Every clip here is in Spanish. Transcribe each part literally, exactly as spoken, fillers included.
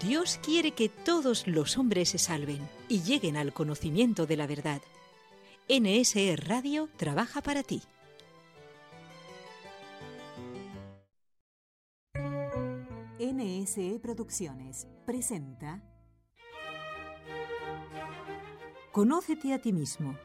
Dios quiere que todos los hombres se salven y lleguen al conocimiento de la verdad. N S E Radio trabaja para ti. N S E Producciones presenta Conócete a ti mismo.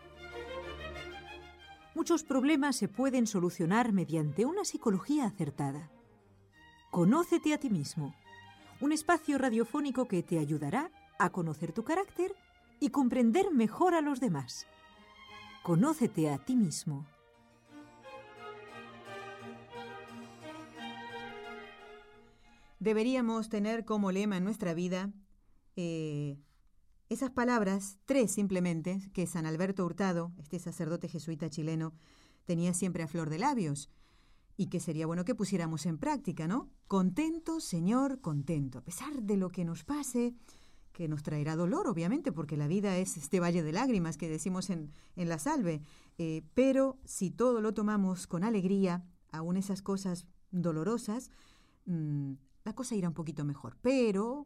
Muchos problemas se pueden solucionar mediante una psicología acertada. Conócete a ti mismo. Un espacio radiofónico que te ayudará a conocer tu carácter y comprender mejor a los demás. Conócete a ti mismo. Deberíamos tener como lema en nuestra vida eh, esas palabras, tres simplemente, que San Alberto Hurtado, este sacerdote jesuita chileno, tenía siempre a flor de labios y que sería bueno que pusiéramos en práctica, ¿no? Contento, Señor, contento. A pesar de lo que nos pase, que nos traerá dolor, obviamente, porque la vida es este valle de lágrimas que decimos en, en la salve. Eh, pero si todo lo tomamos con alegría, aún esas cosas dolorosas, mmm, la cosa irá un poquito mejor. Pero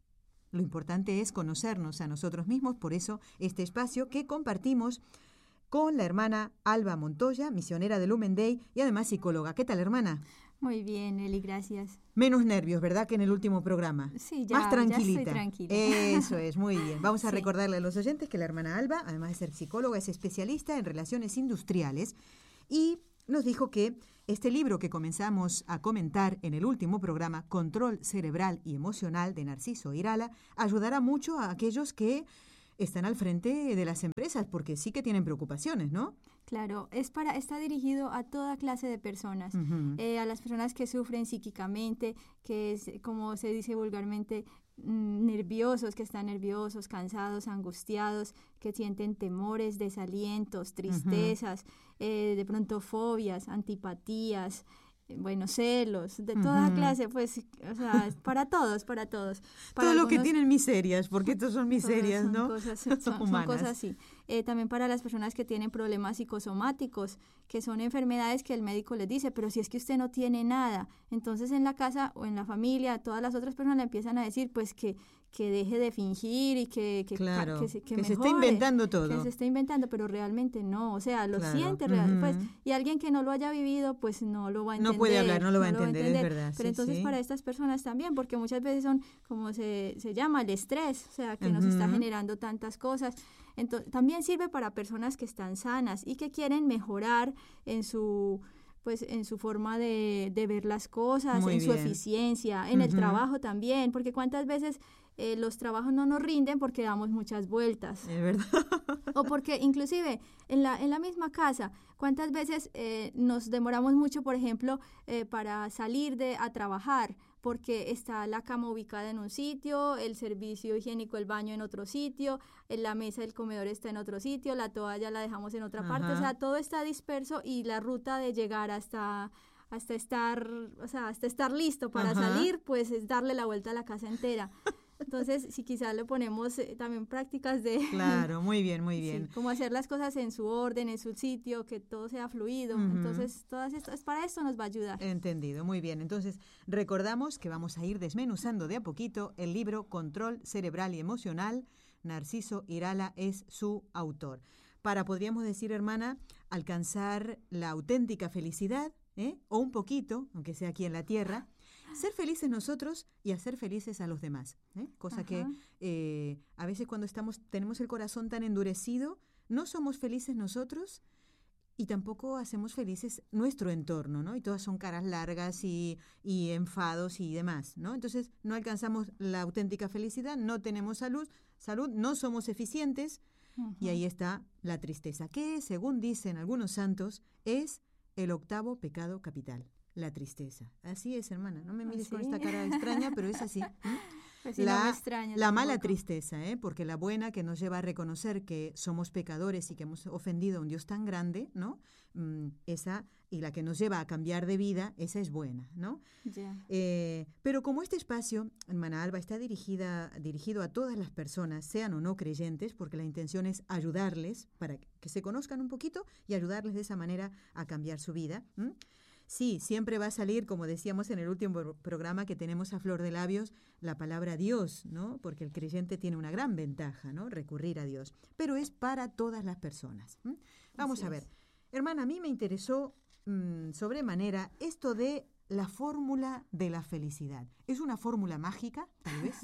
lo importante es conocernos a nosotros mismos, por eso este espacio que compartimos con la hermana Alba Montoya, misionera de Lumen Day y además psicóloga. ¿Qué tal, hermana? Muy bien, Eli, gracias. Menos nervios, ¿verdad?, que en el último programa. Sí, ya, Más tranquilita. ya estoy tranquila. Eso es, muy bien. Vamos a Sí. recordarle a los oyentes que la hermana Alba, además de ser psicóloga, es especialista en relaciones industriales y nos dijo que este libro que comenzamos a comentar en el último programa, Control Cerebral y Emocional, de Narciso Irala, ayudará mucho a aquellos que están al frente de las empresas, porque sí que tienen preocupaciones, ¿no? Claro, es para, está dirigido a toda clase de personas, Uh-huh. eh, a las personas que sufren psíquicamente, que es, como se dice vulgarmente, mm, nerviosos, que están nerviosos, cansados, angustiados, que sienten temores, desalientos, tristezas, uh-huh. eh, de pronto fobias, antipatías, bueno, celos, de toda Uh-huh. clase, pues, o sea, para todos, para todos. Para Todo lo que algunos, tienen miserias, porque estos son miserias, son ¿no? Cosas, son, son Humanas. cosas así. Eh, también para las personas que tienen problemas psicosomáticos, que son enfermedades que el médico les dice, pero si es que usted no tiene nada, entonces en la casa o en la familia, todas las otras personas le empiezan a decir, pues, que, que deje de fingir y que, que, claro, que, se, que, que se mejore, está inventando todo. Que se está inventando, pero realmente no, o sea, lo Claro. siente, real, Uh-huh. pues, y alguien que no lo haya vivido, pues no lo va a entender. No puede hablar, no lo va a no entender, es verdad. Pero sí, entonces sí. para estas personas también, porque muchas veces son, como se, se llama, el estrés, o sea, que uh-huh. nos está generando tantas cosas. Entonces, también sirve para personas que están sanas y que quieren mejorar en su... pues en su forma de, de ver las cosas, Muy en bien. su eficiencia, en uh-huh. el trabajo también, porque cuántas veces eh, los trabajos no nos rinden porque damos muchas vueltas. Es verdad. O porque inclusive en la, en la misma casa, cuántas veces eh, nos demoramos mucho, por ejemplo, eh, para salir de, a trabajar, porque está la cama ubicada en un sitio, el servicio higiénico, el baño en otro sitio, en la mesa del comedor está en otro sitio, la toalla la dejamos en otra Ajá. parte, o sea, todo está disperso y la ruta de llegar hasta, hasta estar, o sea, hasta estar listo para Ajá. salir, pues es darle la vuelta a la casa entera. Entonces, si quizás le ponemos eh, también prácticas de... Claro, muy bien, muy bien. Sí, como hacer las cosas en su orden, en su sitio, que todo sea fluido. Uh-huh. Entonces, todas estas, para esto nos va a ayudar. Entendido, muy bien. Entonces, recordamos que vamos a ir desmenuzando de a poquito el libro Control Cerebral y Emocional. Narciso Irala es su autor. Para, podríamos decir, hermana, alcanzar la auténtica felicidad, ¿eh? O un poquito, aunque sea aquí en la tierra, ser felices nosotros y hacer felices a los demás, ¿eh? Cosa Ajá. que eh, a veces cuando estamos tenemos el corazón tan endurecido, no somos felices nosotros y tampoco hacemos felices nuestro entorno, ¿no? Y todas son caras largas y, y enfados y demás, ¿no? Entonces no alcanzamos la auténtica felicidad, no tenemos salud, salud, no somos eficientes Ajá. y ahí está la tristeza, que según dicen algunos santos es el octavo pecado capital. La tristeza. Así es, hermana. No me mires ¿Sí? con esta cara extraña, pero es así. Pues sí, la, no me extraña, la mala tristeza, ¿eh? Porque la buena, que nos lleva a reconocer que somos pecadores y que hemos ofendido a un Dios tan grande, ¿no? Mm, esa, y la que nos lleva a cambiar de vida, esa es buena, ¿no? Yeah. Eh, pero como este espacio, hermana Alba, está dirigida, dirigido a todas las personas, sean o no creyentes, porque la intención es ayudarles para que se conozcan un poquito y ayudarles de esa manera a cambiar su vida, ¿m? Sí, siempre va a salir, como decíamos en el último pro- programa que tenemos a flor de labios, la palabra Dios, ¿no? Porque el creyente tiene una gran ventaja, ¿no? Recurrir a Dios. Pero es para todas las personas. ¿m? Vamos Así a ver. es. Hermana, a mí me interesó mm, sobremanera esto de la fórmula de la felicidad. ¿Es una fórmula mágica, tal vez?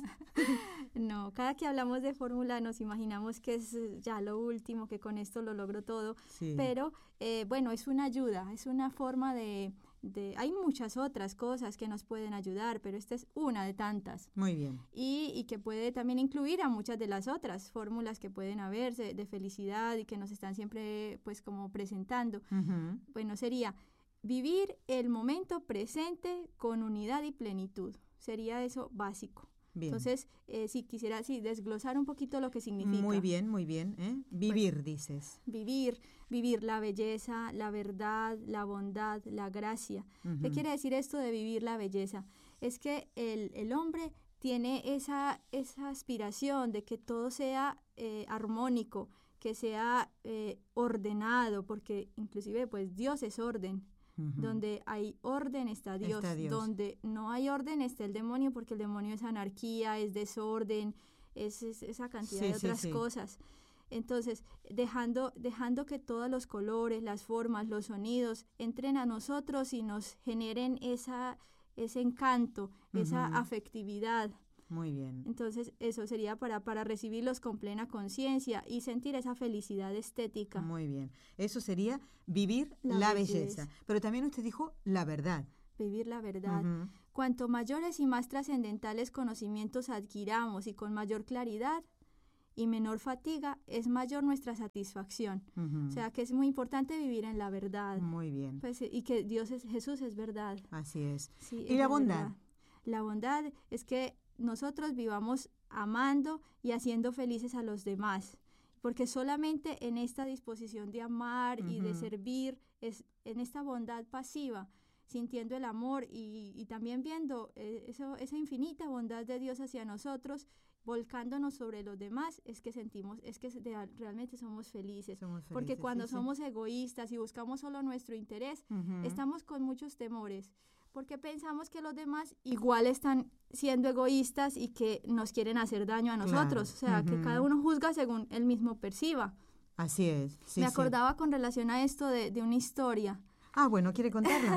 No, cada que hablamos de fórmula nos imaginamos que es eh, ya lo último, que con esto lo logro todo, Sí. pero eh, bueno, es una ayuda, es una forma de, de... Hay muchas otras cosas que nos pueden ayudar, pero esta es una de tantas. Muy bien. Y, y que puede también incluir a muchas de las otras fórmulas que pueden haberse de felicidad y que nos están siempre pues como presentando. Ujú. Bueno, sería vivir el momento presente con unidad y plenitud. Sería eso básico. Bien. Entonces, eh, si quisiera sí, desglosar un poquito lo que significa. Muy bien, muy bien. ¿eh? Vivir, dices. Vivir, vivir la belleza, la verdad, la bondad, la gracia. ¿Qué Ujú. quiere decir esto de vivir la belleza? Es que el, el hombre tiene esa, esa aspiración de que todo sea eh, armónico, que sea eh, ordenado, porque inclusive pues Dios es orden. Ujú. Donde hay orden está Dios. Está Dios. Donde no hay orden está el demonio, porque el demonio es anarquía, es desorden, es, es esa cantidad Sí, de sí, otras sí. cosas. Entonces, dejando, dejando que todos los colores, las formas, los sonidos entren a nosotros y nos generen esa, ese encanto, esa Ujú. afectividad. Muy bien. Entonces, eso sería para, para recibirlos con plena conciencia y sentir esa felicidad estética. Muy bien. Eso sería vivir la, La belleza. belleza. Pero también usted dijo la verdad. Vivir la verdad. Ujú. Cuanto mayores y más trascendentales conocimientos adquiramos y con mayor claridad y menor fatiga, es mayor nuestra satisfacción. Ujú. O sea, que es muy importante vivir en la verdad. Muy bien. Pues, y que Dios es, Jesús es verdad. Así es. Sí, ¿Y es la bondad? verdad. La bondad es que nosotros vivamos amando y haciendo felices a los demás. Porque solamente en esta disposición de amar y de Ujú. servir, es en esta bondad pasiva, sintiendo el amor y, y también viendo eh, eso, esa infinita bondad de Dios hacia nosotros, volcándonos sobre los demás, es que sentimos, es que de- realmente somos felices. Somos Porque felices, cuando sí, sí. somos egoístas y buscamos solo nuestro interés, Ujú. estamos con muchos temores, porque pensamos que los demás igual están siendo egoístas y que nos quieren hacer daño a nosotros. Claro. O sea, que Ujú. cada uno juzga según él mismo perciba. Así es. Sí, Me sí. acordaba con relación a esto de, de una historia, Ah, bueno, ¿quiere contarla?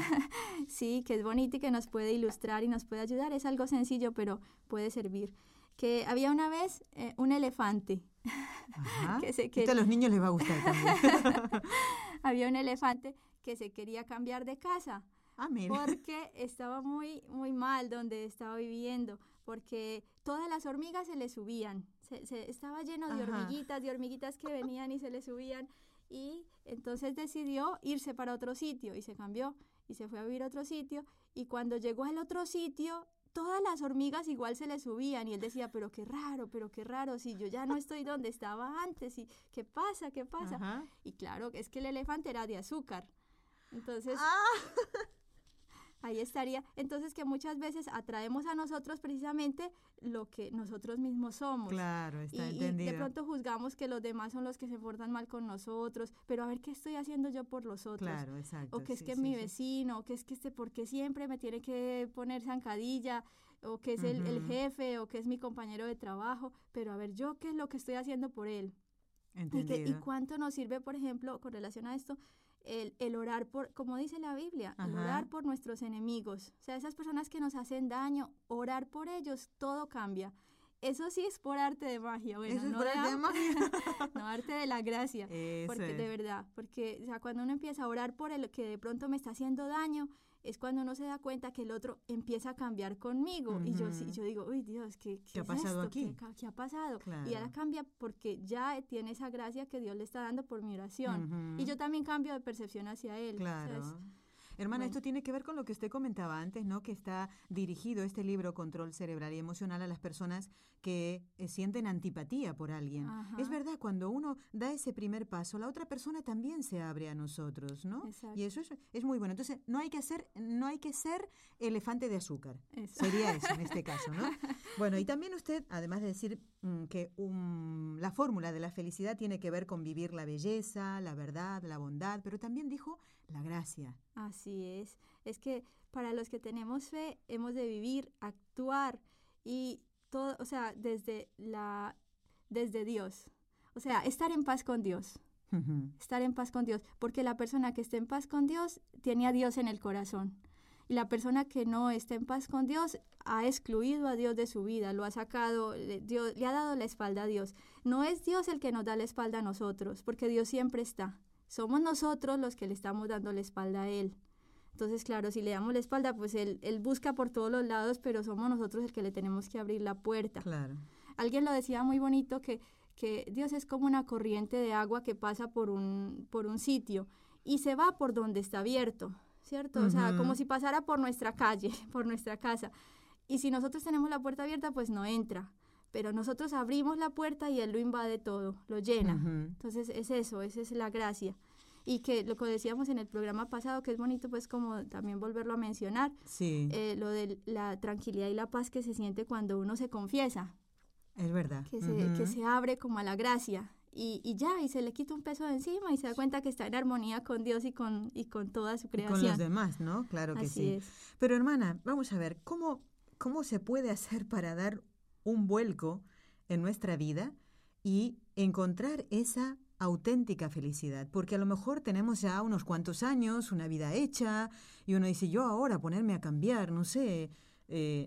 sí, que es bonita y que nos puede ilustrar y nos puede ayudar. Es algo sencillo, pero puede servir. Que había una vez eh, un elefante. Ajá. Que se Esto a quería- los niños les va a gustar también. Había un elefante que se quería cambiar de casa. Ah, mira. Porque estaba muy, muy mal donde estaba viviendo, porque todas las hormigas se le subían, se, se- estaba lleno de Ajá. hormiguitas, de hormiguitas que venían y se le subían, y entonces decidió irse para otro sitio, y se cambió, y se fue a vivir a otro sitio, y cuando llegó al otro sitio, todas las hormigas igual se le subían, y él decía, pero qué raro, pero qué raro, si yo ya no estoy donde estaba antes, y ¿qué pasa, qué pasa? Ajá. Y claro, es que el elefante era de azúcar, entonces... Ah, Ahí estaría. Entonces que muchas veces atraemos a nosotros precisamente lo que nosotros mismos somos. claro, Y, está y entendido. de pronto juzgamos que los demás son los que se portan mal con nosotros, pero a ver qué estoy haciendo yo por los otros. Claro, exacto. O que es sí, que sí, mi sí. vecino, o que es que este, porque siempre me tiene que poner zancadilla, o que es el, el Ujú. jefe, o que es mi compañero de trabajo, pero a ver yo qué es lo que estoy haciendo por él. Y, que, Entendido. y cuánto nos sirve, por ejemplo, con relación a esto, el, el orar por, como dice la Biblia, el Ajá. orar por nuestros enemigos. O sea, esas personas que nos hacen daño, orar por ellos, todo cambia. Eso sí es por arte de magia. Bueno, Eso es no por de arte de am- magia. no arte de la gracia. Eso Porque de es. verdad, porque o sea, cuando uno empieza a orar por el que de pronto me está haciendo daño, es cuando uno se da cuenta que el otro empieza a cambiar conmigo. Y yo, sí, Ujú. yo digo, uy Dios, ¿qué, qué, ¿Qué ha es pasado esto? aquí? ¿Qué, ca- qué ha pasado? Y Claro. ahora cambia porque ya tiene esa gracia que Dios le está dando por mi oración. Ujú. Y yo también cambio de percepción hacia él. O sea, Claro. es- Hermana, bueno. esto tiene que ver con lo que usted comentaba antes, ¿no? Que está dirigido este libro, Control Cerebral y Emocional, a las personas que eh, sienten antipatía por alguien. Ajá. Es verdad, cuando uno da ese primer paso, la otra persona también se abre a nosotros, ¿no? Exacto. Y eso es, es muy bueno. Entonces, no hay que hacer, no hay que ser elefante de azúcar. Eso. Sería eso en este caso, ¿no? Bueno, y también usted, además de decir mm, que um, la fórmula de la felicidad tiene que ver con vivir la belleza, la verdad, la bondad, pero también dijo la gracia. Así es. Es que para los que tenemos fe hemos de vivir, actuar y todo, o sea, desde la desde Dios. O sea, estar en paz con Dios. Ujú. Estar en paz con Dios, porque la persona que esté en paz con Dios tiene a Dios en el corazón. Y la persona que no está en paz con Dios ha excluido a Dios de su vida, lo ha sacado, le, Dios, le ha dado la espalda a Dios. No es Dios el que nos da la espalda a nosotros, porque Dios siempre está. Somos nosotros los que le estamos dando la espalda a Él. Entonces, claro, si le damos la espalda, pues Él, él busca por todos los lados, pero somos nosotros el que le tenemos que abrir la puerta. Claro. Alguien lo decía muy bonito, que, que Dios es como una corriente de agua que pasa por un, por un sitio y se va por donde está abierto, ¿cierto? Uh-huh. O sea, como si pasara por nuestra calle, por nuestra casa. Y si nosotros tenemos la puerta abierta, pues no entra. Pero nosotros abrimos la puerta y Él lo invade todo, lo llena. Uh-huh. Entonces es eso, esa es la gracia. Y que lo que decíamos en el programa pasado, que es bonito pues como también volverlo a mencionar, sí. eh, lo de la tranquilidad y la paz que se siente cuando uno se confiesa. Es verdad. Que, uh-huh. se, que se abre como a la gracia y, y ya, y se le quita un peso de encima y se da cuenta que está en armonía con Dios y con, y con toda su creación. Y con los demás, ¿no? Claro que Así sí. es. Pero hermana, vamos a ver, ¿cómo, cómo se puede hacer para dar un vuelco en nuestra vida y encontrar esa auténtica felicidad? Porque a lo mejor tenemos ya unos cuantos años, una vida hecha, y uno dice, yo ahora ponerme a cambiar, no sé, eh,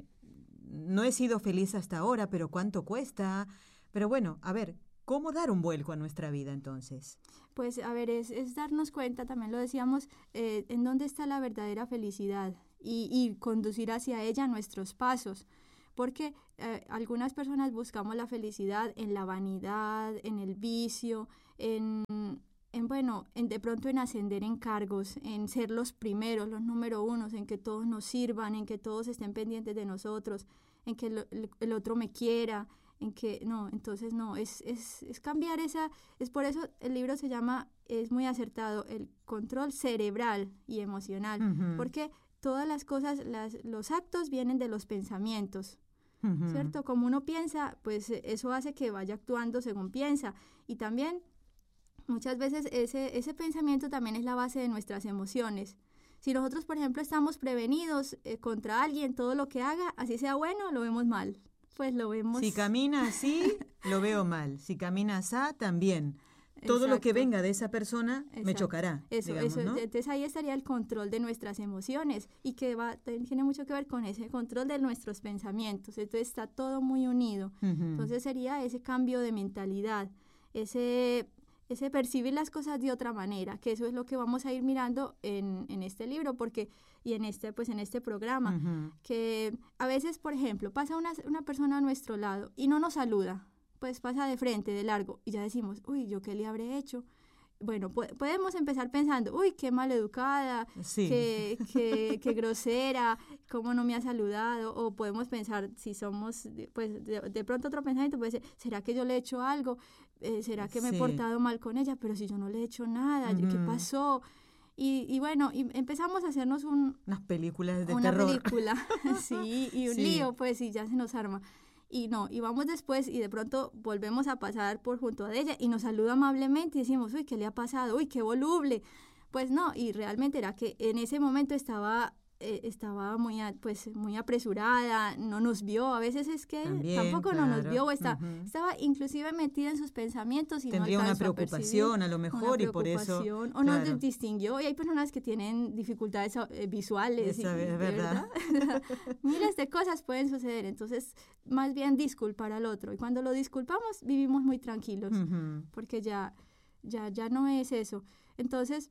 no he sido feliz hasta ahora, pero ¿cuánto cuesta? Pero bueno, a ver, ¿cómo dar un vuelco a nuestra vida entonces? Pues a ver, es, es darnos cuenta, también lo decíamos, eh, en dónde está la verdadera felicidad y, y conducir hacia ella nuestros pasos. Porque eh, algunas personas buscamos la felicidad en la vanidad, en el vicio, en, en bueno, en de pronto en ascender en cargos, en ser los primeros, los número unos, en que todos nos sirvan, en que todos estén pendientes de nosotros, en que el, el, el otro me quiera, en que no, entonces no, es, es, es cambiar esa, es por eso el libro se llama, es muy acertado, el control cerebral y emocional, uh-huh. porque todas las cosas, las, los actos vienen de los pensamientos. Uh-huh. ¿Cierto? Como uno piensa, pues eso hace que vaya actuando según piensa. Y también, muchas veces, ese, ese pensamiento también es la base de nuestras emociones. Si nosotros, por ejemplo, estamos prevenidos eh, contra alguien, todo lo que haga, así sea bueno, lo vemos mal. Pues lo vemos... Si camina así, lo veo mal. Si camina así, también. Todo Exacto. lo que venga de esa persona Exacto. me chocará. Eso, digamos, eso, ¿no? Entonces ahí estaría el control de nuestras emociones y que va, tiene mucho que ver con ese control de nuestros pensamientos. Entonces está todo muy unido. Uh-huh. Entonces sería ese cambio de mentalidad, ese, ese percibir las cosas de otra manera, que eso es lo que vamos a ir mirando en, en este libro porque y en este, pues en este programa. Uh-huh. Que a veces, por ejemplo, pasa una, una persona a nuestro lado y no nos saluda. Pues pasa de frente, de largo, y ya decimos, uy, ¿yo qué le habré hecho? Bueno, po- podemos empezar pensando, uy, qué maleducada, sí. qué, qué, qué grosera, cómo no me ha saludado, o podemos pensar, si somos, pues, de, de pronto otro pensamiento puede ser, ¿será que yo le he hecho algo? Eh, ¿Será que me sí. he portado mal con ella? Pero si yo no le he hecho nada, uh-huh. ¿qué pasó? Y, y bueno, y empezamos a hacernos un... Unas películas de una terror. Una película, sí, y un sí. lío, pues, y ya se nos arma. Y no, y vamos después y de pronto volvemos a pasar por junto a ella y nos saluda amablemente y decimos, uy, ¿qué le ha pasado? Uy, qué voluble. Pues no, y realmente era que en ese momento estaba, eh, estaba muy, pues, muy apresurada, no nos vio, a veces es que También, tampoco claro. no nos vio, o está, uh-huh. estaba inclusive metida en sus pensamientos y tendría no una preocupación a, a lo mejor y por eso o claro. no distinguió, y hay personas que tienen dificultades eh, visuales. Esa, y, es verdad. ¿verdad? Miles de cosas pueden suceder, entonces más bien disculpar al otro, y cuando lo disculpamos vivimos muy tranquilos, uh-huh. porque ya, ya, ya no es eso. Entonces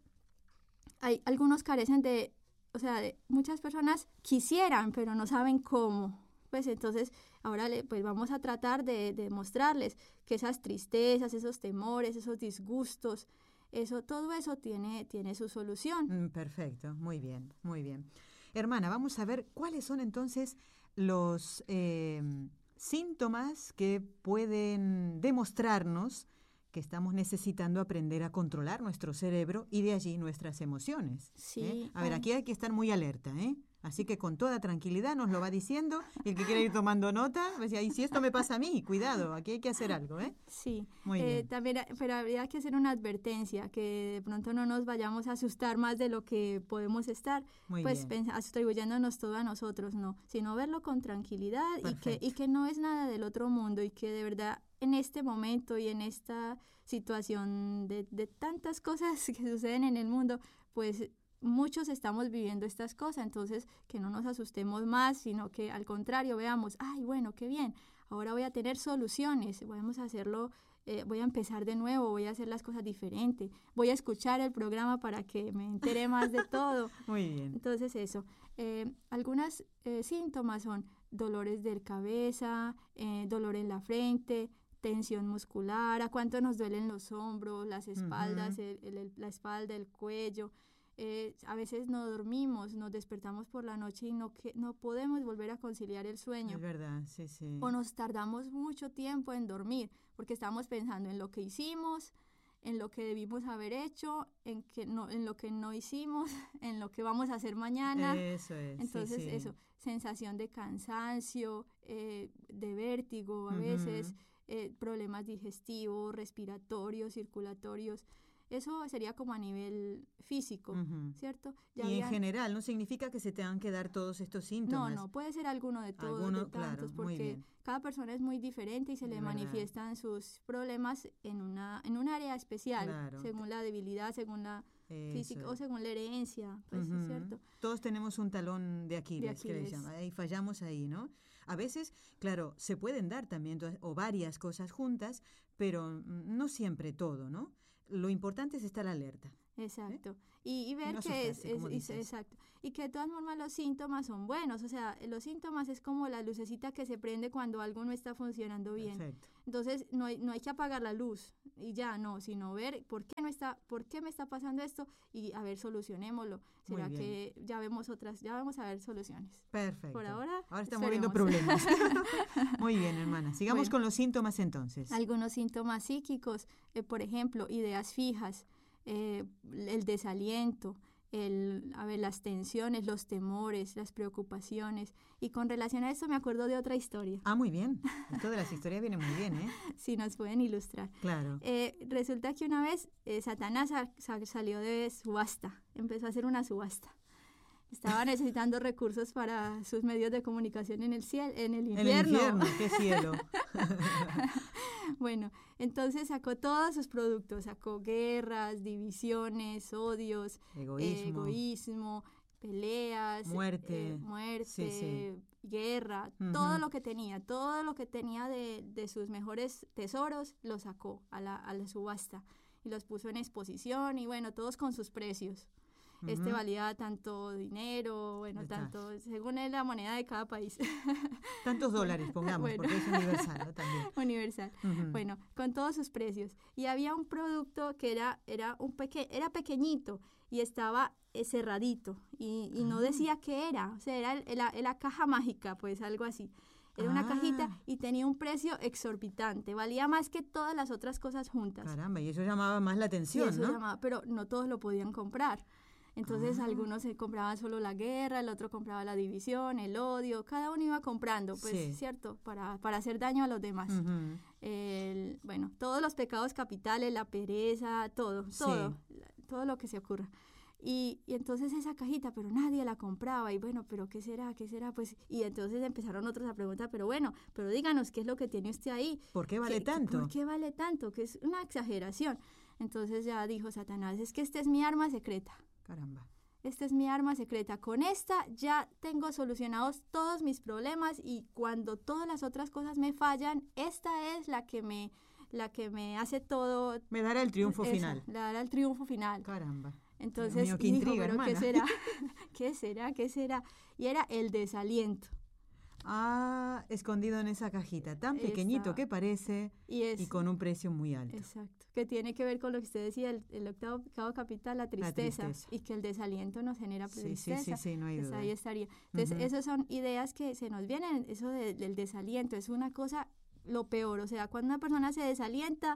hay algunos carecen de, o sea, de, muchas personas quisieran, pero no saben cómo. Pues entonces ahora le, pues vamos a tratar de, de mostrarles que esas tristezas, esos temores, esos disgustos, eso, todo eso tiene, tiene su solución. Mm, perfecto, muy bien, muy bien. Hermana, vamos a ver cuáles son entonces los eh, síntomas que pueden demostrarnos que estamos necesitando aprender a controlar nuestro cerebro y de allí nuestras emociones. Sí. ¿eh? A ver, aquí hay que estar muy alerta, ¿eh? Así que con toda tranquilidad nos lo va diciendo. Y el que quiere ir tomando nota, va a decir, "Ay, si esto me pasa a mí, cuidado, aquí hay que hacer algo, ¿eh?" Sí, Muy eh, bien. también, pero habría que hacer una advertencia, que de pronto no nos vayamos a asustar más de lo que podemos estar, Muy pues bien. pens- atribuyéndonos todo a nosotros, no, sino verlo con tranquilidad y que, Perfecto. y que no es nada del otro mundo y que de verdad en este momento y en esta situación de, de tantas cosas que suceden en el mundo, pues muchos estamos viviendo estas cosas, entonces que no nos asustemos más, sino que al contrario veamos, ay, bueno, qué bien, ahora voy a tener soluciones, vamos a hacerlo, eh, voy a empezar de nuevo, voy a hacer las cosas diferente, voy a escuchar el programa para que me entere más de todo. Muy bien. Entonces eso, eh, algunos eh, síntomas son dolores de cabeza, eh, dolor en la frente, tensión muscular, a cuánto nos duelen los hombros, las espaldas, Ujú. el- el- el- la espalda, el cuello. Eh, a veces no dormimos, nos despertamos por la noche y no, que, no podemos volver a conciliar el sueño. Es verdad, sí, sí. O nos tardamos mucho tiempo en dormir porque estamos pensando en lo que hicimos, en lo que debimos haber hecho, en, que no, en lo que no hicimos, en lo que vamos a hacer mañana. Eso es, sí, Entonces, sí. eso, sensación de cansancio, eh, de vértigo a Ujú. veces, eh, problemas digestivos, respiratorios, circulatorios. Eso sería como a nivel físico, Ujú. ¿cierto? Y Ya en habían- general no significa que se tengan que dar todos estos no, síntomas. no, puede ser alguno de todos, Alguno, de tantos, claro, muy porque bien. cada persona es muy diferente y se De le verdad. manifiestan sus problemas en una en un área especial, Claro. según la debilidad, según la física Eso o es. según la herencia, pues Ujú. es cierto. Todos tenemos un talón de Aquiles, que le Aquiles. llaman. Ahí fallamos ahí, ¿no? A veces, claro, se pueden dar también to- o varias cosas juntas, pero mm, no siempre todo, ¿no? Lo importante es estar alerta. Exacto. Y, y ver no que es, asustarse, como es- y- dices. exacto. Y que de todas formas los síntomas son buenos, o sea, los síntomas es como la lucecita que se prende cuando algo no está funcionando bien. Perfecto. Entonces no hay, no hay que apagar la luz y ya no, sino ver por qué no está, por qué me está pasando esto y a ver, solucionémoslo. Muy ¿Será bien. que ya vemos otras, ya vamos a ver soluciones? Perfecto. Por ahora, Ahora estamos viendo esperemos. problemas. Muy bien, hermana. Sigamos Bueno. con los síntomas entonces. Algunos síntomas psíquicos, eh, por ejemplo, ideas fijas, eh, el desaliento, el, a ver, las tensiones, los temores, las preocupaciones. Y con relación a esto me acuerdo de otra historia, Ah, muy bien. Esto de las historias viene muy bien, ¿eh? si nos pueden ilustrar. Claro. Eh, resulta que una vez eh, Satanás sa- sa- salió de subasta, empezó a hacer una subasta. Estaba necesitando recursos para sus medios de comunicación en el cielo, en el El infierno. infierno, qué cielo. Bueno, entonces sacó todos sus productos, sacó guerras, divisiones, odios, Egoísmo. eh, egoísmo, peleas, Muerte. eh, muerte, Sí, sí. guerra, Ujú. todo lo que tenía, todo lo que tenía de, de sus mejores tesoros, lo sacó a la, a la subasta y los puso en exposición y bueno, todos con sus precios. Este Ujú. valía tanto dinero, bueno, Está. tanto, según la moneda de cada país. Tantos dólares, pongamos, Bueno. porque es universal, ¿no? También. Universal. Ujú. Bueno, con todos sus precios. Y había un producto que era, era, un peque era pequeñito y estaba eh, cerradito y, y no Ah. decía qué era. O sea, era el- la, la caja mágica, pues algo así. Era una Ah. cajita y tenía un precio exorbitante. Valía más que todas las otras cosas juntas. Caramba, y eso llamaba más la Y atención, eso ¿no? llamaba- pero no todos lo podían comprar. Entonces Ah. algunos se compraban solo la guerra, el otro compraba la división, el odio, cada uno iba comprando, pues, Sí. ¿cierto? Para, para hacer daño a los demás. Ujú. El- bueno, todos los pecados capitales, la pereza, todo, Sí. todo, la- todo lo que se ocurra. Y, y entonces esa cajita, pero nadie la compraba, y bueno, pero ¿qué será? ¿Qué será? Pues, y entonces empezaron otros a preguntar, pero bueno, pero díganos, ¿qué es lo que tiene usted ahí? ¿Por qué vale ¿Qué- qué- tanto? ¿Por qué vale tanto? Que es una exageración. Entonces ya dijo Satanás, es que esta es mi arma secreta. Caramba. Esta es mi arma secreta. Con esta ya tengo solucionados todos mis problemas y cuando todas las otras cosas me fallan, esta es la que me, la que me hace todo. Me dará el triunfo esa, final. Le dará el triunfo final. Caramba. Entonces, mío, qué y dijo, intriga, pero ¿qué hermana". será? ¿Qué será? ¿Qué será? Y era el desaliento. Ah, escondido en esa cajita, tan Ahí pequeñito estaba. que parece Y es y con un precio muy alto. exacto, que tiene que ver con lo que usted decía, el, el octavo pecado capital, la tristeza, tristeza. y que el desaliento nos genera Sí, sí, tristeza. sí, sí, no hay Pues duda. ahí estaría. Entonces, Ujú. esas son ideas que se nos vienen, eso de- del desaliento, es una cosa lo peor, o sea, cuando una persona se desalienta,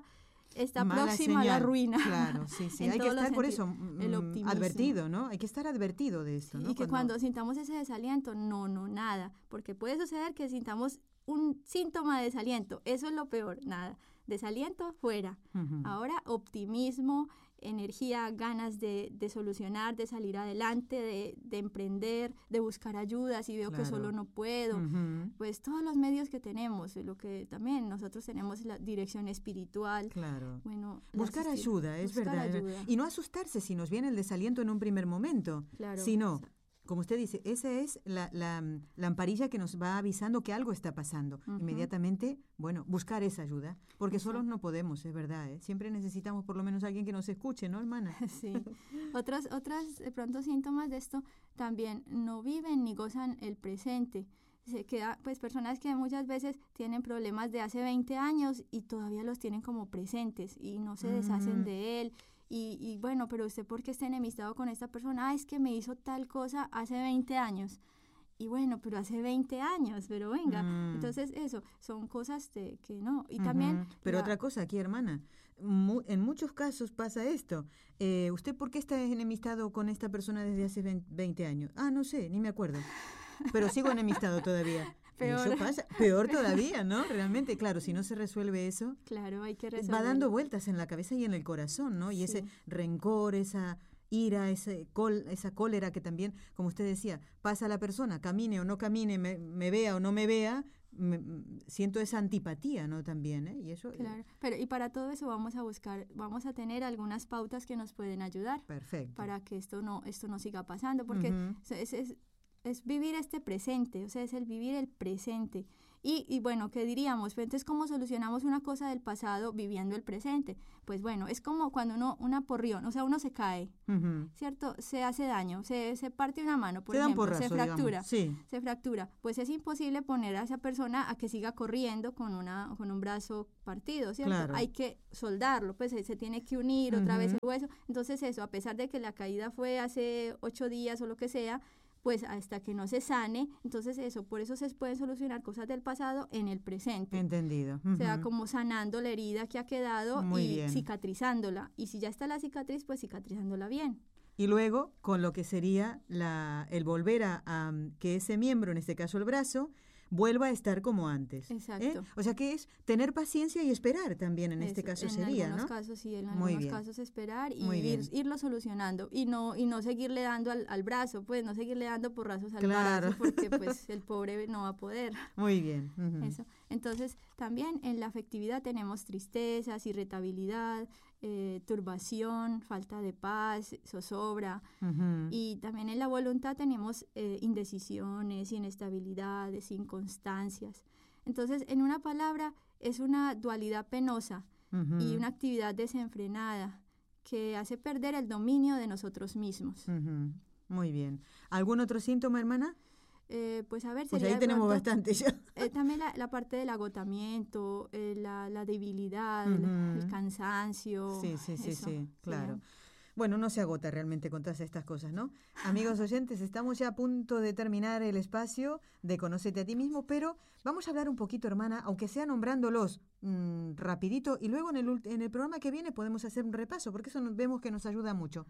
está mala próxima señal. a la ruina. Claro, sí, sí. En Hay que todos los estar por sentidos. eso El mm, optimismo. advertido, ¿no? Hay que estar advertido de esto, Sí, ¿no? y que cuando... cuando sintamos ese desaliento, no, no, nada, porque puede suceder que sintamos un síntoma de desaliento, eso es lo peor, nada, desaliento fuera. Uh-huh. Ahora optimismo, energía, ganas de, de solucionar, de salir adelante, de, de emprender, de buscar ayuda, si veo Claro. que solo no puedo, Uh-huh. pues todos los medios que tenemos, lo que también nosotros tenemos la dirección espiritual. Claro. Bueno, Buscar asistir- ayuda, es buscar verdad. ayuda. Y no asustarse si nos viene el desaliento en un primer momento, Claro. sino, como usted dice, esa es la, la mm, lamparilla que nos va avisando que algo está pasando. Ujú. Inmediatamente, bueno, buscar esa ayuda, porque Exacto. solos no podemos, es verdad. ¿eh? Siempre necesitamos por lo menos alguien que nos escuche, ¿no, hermana? Sí. Otras, otras de pronto síntomas de esto también no viven ni gozan el presente. Se queda, pues personas que muchas veces tienen problemas de hace veinte años y todavía los tienen como presentes y no se deshacen Mm. de él. Y, y bueno, pero usted ¿por qué está enemistado con esta persona? Ah, es que me hizo tal cosa hace veinte años. Y bueno, pero hace veinte años, pero venga. Mm. Entonces eso, son cosas de, que no. Y también... Ujú. Pero la- otra cosa aquí, hermana, mu- en muchos casos pasa esto. Eh, ¿Usted por qué está enemistado con esta persona desde hace vein- veinte años? Ah, no sé, ni me acuerdo. Pero sigo enemistado todavía. Y Peor. eso pasa, peor todavía, ¿no? Realmente, claro, si no se resuelve eso, Claro, hay que va resolver. dando vueltas en la cabeza y en el corazón, ¿no? Y ese Sí. rencor, esa ira, ese col- esa cólera que también, como usted decía, pasa a la persona, camine o no camine, me, me vea o no me vea, me- m- siento esa antipatía, ¿no? También, ¿eh? Y eso, eh, Claro, pero y para todo eso vamos a buscar, vamos a tener algunas pautas que nos pueden ayudar perfecto. para que esto no, esto no siga pasando, porque Ujú. es, es, es vivir este presente, o sea, es el vivir el presente. Y, y bueno, ¿qué diríamos? Pues entonces, ¿cómo solucionamos una cosa del pasado viviendo el presente? Pues bueno, es como cuando uno, una porrión, o sea, uno se cae, Ujú. ¿cierto? Se hace daño, se, se parte una mano, por Se da un ejemplo, porrazo, se fractura. digamos. Sí. se fractura, pues es imposible poner a esa persona a que siga corriendo con una con un brazo partido, ¿cierto? Claro. Hay que soldarlo, pues se se tiene que unir otra vez Ujú. el hueso. Entonces eso, a pesar de que la caída fue hace ocho días o lo que sea, pues hasta que no se sane, entonces eso, por eso se pueden solucionar cosas del pasado en el presente. Entendido. O sea, Ujú. como sanando la herida que ha quedado Muy y bien. cicatrizándola. Y si ya está la cicatriz, pues cicatrizándola bien. Y luego, con lo que sería la, el volver a, a que ese miembro, en este caso el brazo, vuelva a estar como antes. ¿eh? Exacto. O sea que es tener paciencia y esperar también en este Eso, caso en sería, algunos ¿no? casos sí, en Muy algunos bien. casos esperar y Muy ir, bien. irlo solucionando y no y no seguirle dando al, al brazo, pues no seguirle dando porrazos al Claro. brazo porque pues el pobre no va a poder. Muy bien. Ujú. Eso. Entonces, también en la afectividad tenemos tristezas, irritabilidad, eh, turbación, falta de paz, zozobra. Ujú. Y también en la voluntad tenemos eh, indecisiones, inestabilidades, inconstancias. Entonces, en una palabra, es una dualidad penosa Ujú. y una actividad desenfrenada que hace perder el dominio de nosotros mismos. Ujú. Muy bien. ¿Algún otro síntoma, hermana? Eh, pues a ver, Pues sería ahí de tenemos pronto, bastante ya. eh, también la, la parte del agotamiento, eh, la, la debilidad, el- el, Ujú. cansancio. Sí, sí, sí, eso, sí, claro. serían- Bueno, no se agota realmente con todas estas cosas, ¿no? Amigos oyentes, estamos ya a punto de terminar el espacio de Conócete a ti mismo, pero vamos a hablar un poquito, hermana, aunque sea nombrándolos mm, rapidito, y luego en el, ult- en el programa que viene podemos hacer un repaso, porque eso nos- vemos que nos ayuda mucho.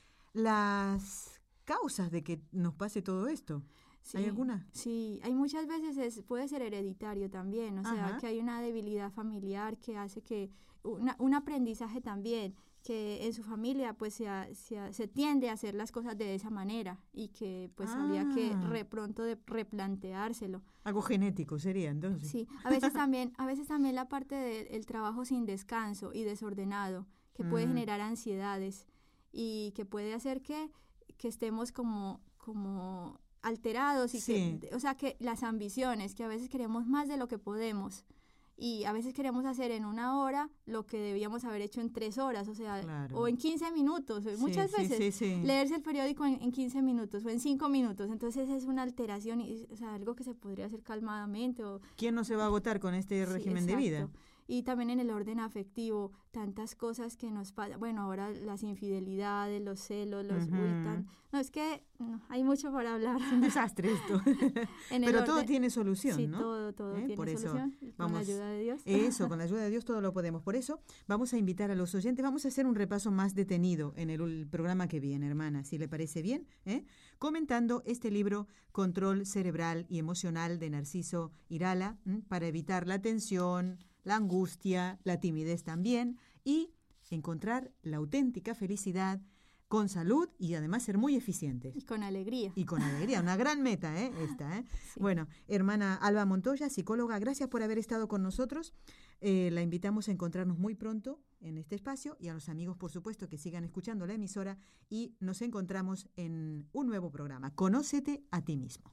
Las causas de que nos pase todo esto. ¿Hay Sí, alguna? Sí, hay muchas veces es, puede ser hereditario también, o sea, Ajá. que hay una debilidad familiar que hace que una, un aprendizaje también, que en su familia pues se, ha- se, ha- se tiende a hacer las cosas de esa manera y que pues habría que Ah. re, pronto de replanteárselo. Algo genético sería, entonces. Sí, a veces también, a veces también la parte del trabajo sin descanso y desordenado, que puede Mm. generar ansiedades y que puede hacer que, que estemos como, como alterados y Sí. que, o sea, que las ambiciones, que a veces queremos más de lo que podemos y a veces queremos hacer en una hora lo que debíamos haber hecho en tres horas, o sea, Claro. o en quince minutos, Sí, muchas sí, veces sí, sí. leerse el periódico en, en quince minutos o en cinco minutos, entonces es una alteración, y, o sea, algo que se podría hacer calmadamente o ¿Quién no se va a agotar con este sí, régimen de vida? exacto. y también en el orden afectivo, tantas cosas que nos pasan, bueno, ahora las infidelidades, los celos, los Ujú. uy, tan- no, es que no, hay mucho para hablar. Es un desastre esto. En el Pero todo orden- tiene solución, sí, ¿no? todo, todo ¿Eh? tiene Por eso solución, con vamos- la ayuda de Dios. Eso, con la ayuda de Dios todo lo podemos. Por eso vamos a invitar a los oyentes, vamos a hacer un repaso más detenido en el, el programa que viene, hermana, si le parece bien, ¿eh? Comentando este libro, Control Cerebral y Emocional de Narciso Irala, ¿m? Para evitar la tensión, la angustia, la timidez también, y encontrar la auténtica felicidad con salud y además ser muy eficientes. Y con alegría. Y con alegría, una gran meta, ¿eh? Esta, ¿eh? Sí. Bueno, hermana Alba Montoya, psicóloga, gracias por haber estado con nosotros. Eh, la invitamos a encontrarnos muy pronto en este espacio y a los amigos, por supuesto, que sigan escuchando la emisora y nos encontramos en un nuevo programa. Conócete a ti mismo.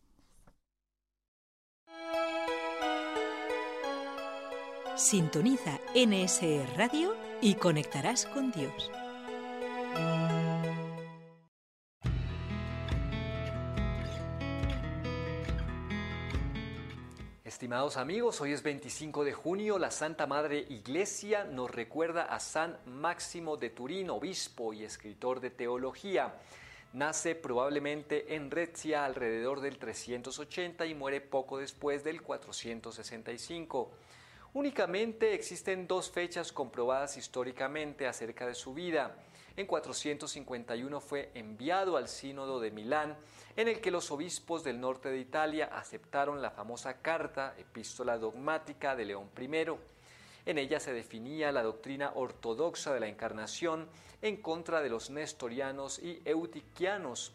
Sintoniza N S E Radio y conectarás con Dios. Estimados amigos, hoy es veinticinco de junio, la Santa Madre Iglesia nos recuerda a San Máximo de Turín, obispo y escritor de teología. Nace probablemente en Rezia alrededor del trescientos ochenta y muere poco después del cuatrocientos sesenta y cinco. Únicamente existen dos fechas comprobadas históricamente acerca de su vida. En cuatrocientos cincuenta y uno fue enviado al Sínodo de Milán, en el que los obispos del norte de Italia aceptaron la famosa carta, epístola dogmática de León primero. En ella se definía la doctrina ortodoxa de la Encarnación en contra de los nestorianos y eutiquianos.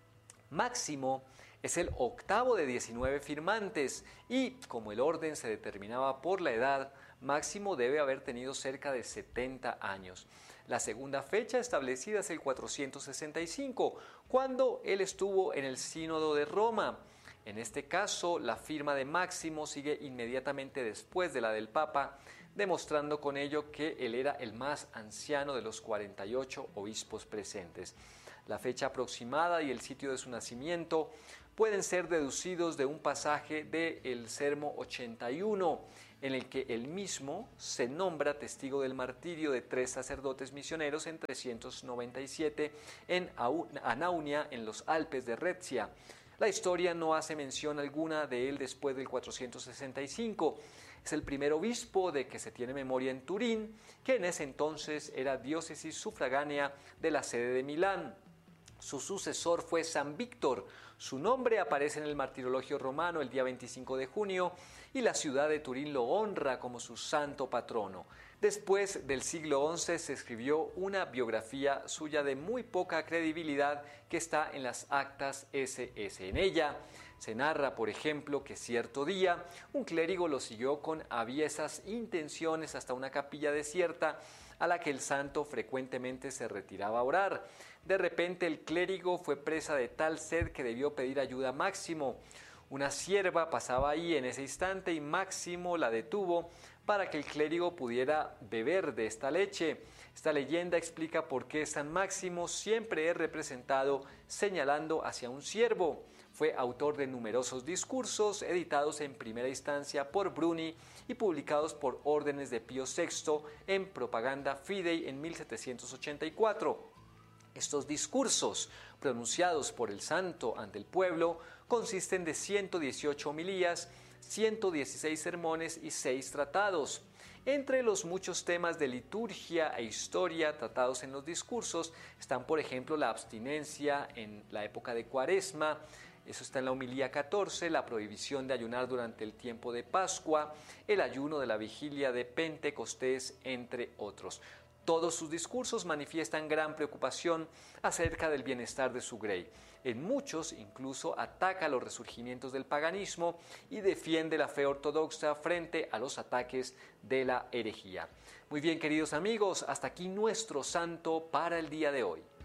Máximo es el octavo de diecinueve firmantes y, como el orden se determinaba por la edad, Máximo debe haber tenido cerca de setenta años. La segunda fecha establecida es el cuatrocientos sesenta y cinco, cuando él estuvo en el Sínodo de Roma. En este caso, la firma de Máximo sigue inmediatamente después de la del Papa, demostrando con ello que él era el más anciano de los cuarenta y ocho obispos presentes. La fecha aproximada y el sitio de su nacimiento pueden ser deducidos de un pasaje del Sermo ochenta y uno, en el que él mismo se nombra testigo del martirio de tres sacerdotes misioneros en trescientos noventa y siete en Anaunia, en los Alpes de Rezia. La historia no hace mención alguna de él después del cuatrocientos sesenta y cinco. Es el primer obispo de que se tiene memoria en Turín, que en ese entonces era diócesis sufragánea de la sede de Milán. Su sucesor fue San Víctor. Su nombre aparece en el martirologio romano el día veinticinco de junio y la ciudad de Turín lo honra como su santo patrono. Después del siglo once se escribió una biografía suya de muy poca credibilidad que está en las actas ese ese. En ella se narra, por ejemplo, que cierto día un clérigo lo siguió con aviesas intenciones hasta una capilla desierta a la que el santo frecuentemente se retiraba a orar. De repente el clérigo fue presa de tal sed que debió pedir ayuda a Máximo. Una sierva pasaba ahí en ese instante y Máximo la detuvo para que el clérigo pudiera beber de esta leche. Esta leyenda explica por qué San Máximo siempre es representado señalando hacia un ciervo. Fue autor de numerosos discursos editados en primera instancia por Bruni y publicados por órdenes de Pío sexto en Propaganda Fidei en mil setecientos ochenta y cuatro. Estos discursos, pronunciados por el santo ante el pueblo, consisten de ciento dieciocho homilías, ciento dieciséis sermones y seis tratados. Entre los muchos temas de liturgia e historia tratados en los discursos están, por ejemplo, la abstinencia en la época de Cuaresma. Eso está en la homilía catorce, la prohibición de ayunar durante el tiempo de Pascua, el ayuno de la vigilia de Pentecostés, entre otros. Todos sus discursos manifiestan gran preocupación acerca del bienestar de su grey. En muchos incluso ataca los resurgimientos del paganismo y defiende la fe ortodoxa frente a los ataques de la herejía. Muy bien, queridos amigos, hasta aquí nuestro santo para el día de hoy.